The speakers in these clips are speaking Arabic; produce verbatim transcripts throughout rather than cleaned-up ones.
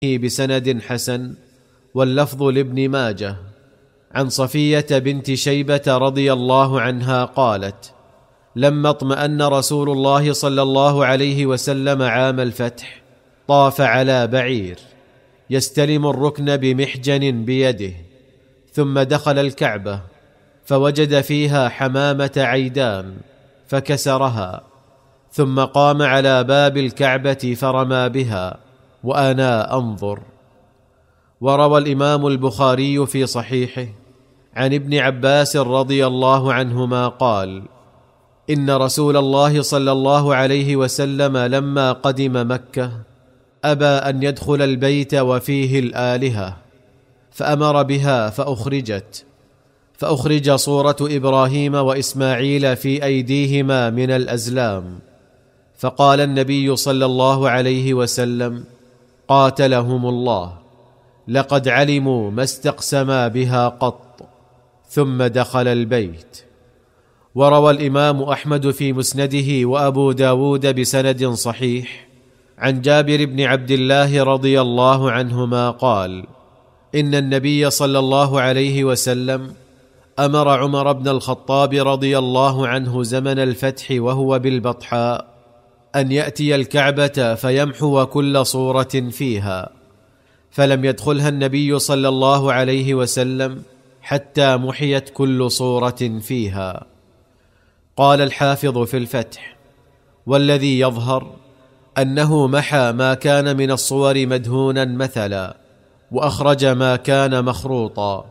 بسند حسن، واللفظ لابن ماجه، عن صفية بنت شيبة رضي الله عنها قالت: لما اطمأن رسول الله صلى الله عليه وسلم عام الفتح طاف على بعير يستلم الركن بمحجن بيده، ثم دخل الكعبة فوجد فيها حمامة عيدان فكسرها، ثم قام على باب الكعبة فرمى بها وأنا أنظر. وروى الإمام البخاري في صحيحه عن ابن عباس رضي الله عنهما قال: إن رسول الله صلى الله عليه وسلم لما قدم مكة أبى أن يدخل البيت وفيه الآلهة، فأمر بها فأخرجت، فأخرج صورة إبراهيم وإسماعيل في أيديهما من الأزلام، فقال النبي صلى الله عليه وسلم: قاتلهم الله، لقد علموا ما استقسما بها قط، ثم دخل البيت. وروى الإمام أحمد في مسنده وأبو داود بسند صحيح عن جابر بن عبد الله رضي الله عنهما قال: إن النبي صلى الله عليه وسلم أمر عمر بن الخطاب رضي الله عنه زمن الفتح وهو بالبطحاء أن يأتي الكعبة فيمحو كل صورة فيها، فلم يدخلها النبي صلى الله عليه وسلم حتى محيت كل صورة فيها. قال الحافظ في الفتح: والذي يظهر أنه محى ما كان من الصور مدهونا مثلا، وأخرج ما كان مخروطا.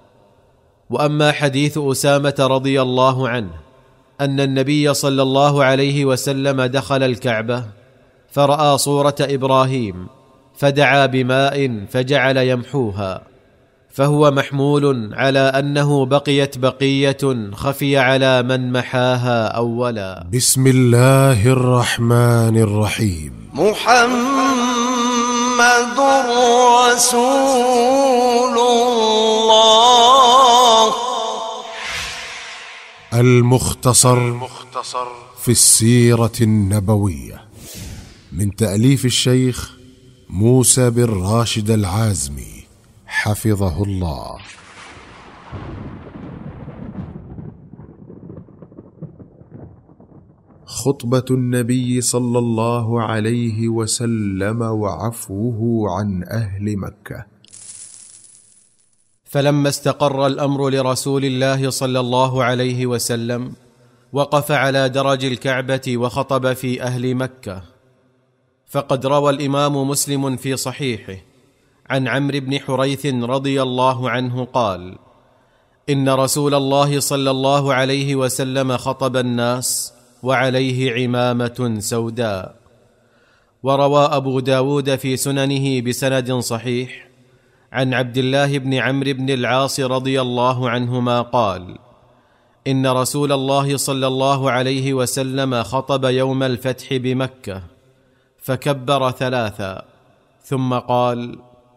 وأما حديث أسامة رضي الله عنه أن النبي صلى الله عليه وسلم دخل الكعبة فرأى صورة إبراهيم فدعا بماء فجعل يمحوها، فهو محمول على أنه بقيت بقية خفي على من محاها أولا. بسم الله الرحمن الرحيم. محمد رسول الله. المختصر في السيرة النبوية، من تأليف الشيخ موسى بن راشد العازمي حفظه الله. خطبة النبي صلى الله عليه وسلم وعفوه عن أهل مكة. فلما استقر الأمر لرسول الله صلى الله عليه وسلم وقف على درج الكعبة وخطب في أهل مكة. فقد روى الإمام مسلم في صحيحه عن عمرو بن حريث رضي الله عنه قال: إن رسول الله صلى الله عليه وسلم خطب الناس وعليه عمامة سوداء. وروى أبو داود في سننه بسند صحيح عن عبد الله بن عمرو بن العاص رضي الله عنهما قال: إن رسول الله صلى الله عليه وسلم خطب يوم الفتح بمكة فكبر ثلاثا، ثم قال: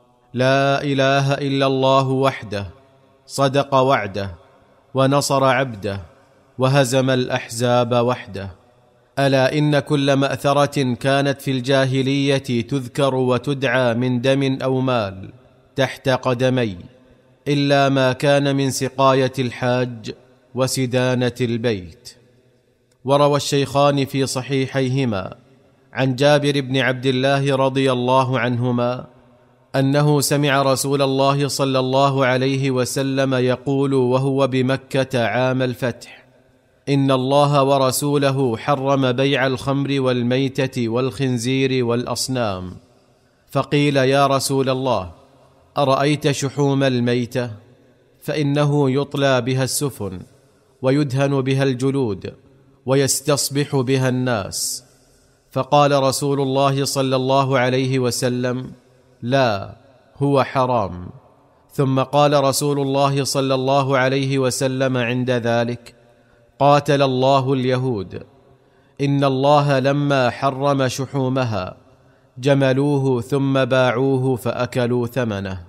لا إله إلا الله وحده، صدق وعده، ونصر عبده، وهزم الأحزاب وحده. ألا إن كل مأثرة كانت في الجاهلية تذكر وتدعى من دم أو مال تحت قدمي، إلا ما كان من سقاية الحاج وسدانة البيت. وروى الشيخان في صحيحيهما عن جابر بن عبد الله رضي الله عنهما أنه سمع رسول الله صلى الله عليه وسلم يقول وهو بمكة عام الفتح: إن الله ورسوله حرم بيع الخمر والميتة والخنزير والأصنام. فقيل: يا رسول الله، أرأيت شحوم الميتة؟ فإنه يطلى بها السفن ويدهن بها الجلود ويستصبح بها الناس. فقال رسول الله صلى الله عليه وسلم: لا، هو حرام. ثم قال رسول الله صلى الله عليه وسلم عند ذلك: قاتل الله اليهود، إن الله لما حرم شحومها جملوه ثم باعوه فأكلوا ثمنه.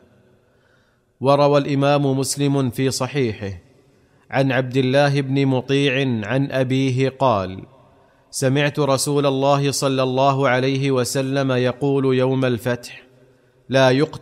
وروى الإمام مسلم في صحيحه عن عبد الله بن مطيع عن أبيه قال: سمعت رسول الله صلى الله عليه وسلم يقول يوم الفتح: لا يقتل